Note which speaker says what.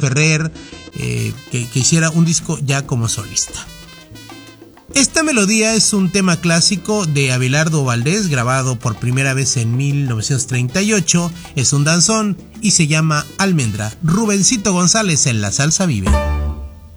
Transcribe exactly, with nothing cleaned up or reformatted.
Speaker 1: Ferrer, eh, que, que hiciera un disco ya como solista. Esta melodía es un tema clásico de Abelardo Valdés, grabado por primera vez en mil novecientos treinta y ocho. Es un danzón y se llama Almendra. Rubencito González en La Salsa Vive.